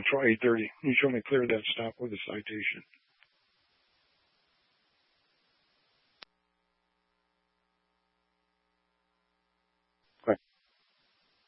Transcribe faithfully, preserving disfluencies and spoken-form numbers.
Central eight thirty. You show me clear that stop with a citation.